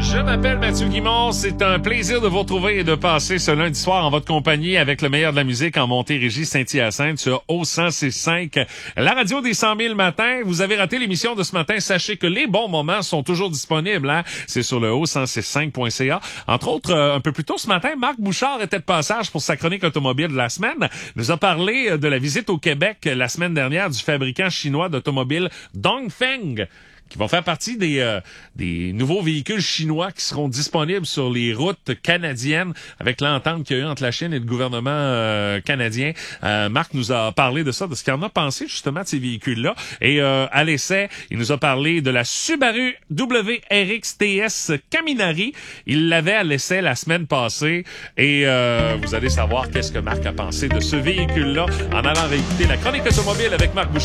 Je m'appelle Mathieu Guimond. C'est un plaisir de vous retrouver et de passer ce lundi soir en votre compagnie avec le meilleur de la musique en Montérégie, Saint-Hyacinthe sur O106.5, la radio des 100 000 matins. Vous avez raté l'émission de ce matin. Sachez que les bons moments sont toujours disponibles. Hein? C'est sur le O106.5.ca. Entre autres, un peu plus tôt ce matin, Marc Bouchard était de passage pour sa chronique automobile de la semaine. Il nous a parlé de la visite au Québec la semaine dernière du fabricant chinois d'automobiles Dongfeng, qui vont faire partie des nouveaux véhicules chinois qui seront disponibles sur les routes canadiennes avec l'entente qu'il y a eu entre la Chine et le gouvernement canadien. Marc nous a parlé de ça, de ce qu'il en a pensé justement de ces véhicules-là. Et à l'essai, il nous a parlé de la Subaru WRX TS Caminari. Il l'avait à l'essai la semaine passée. Et vous allez savoir qu'est-ce que Marc a pensé de ce véhicule-là en allant réécouter la chronique automobile avec Marc Bouchard.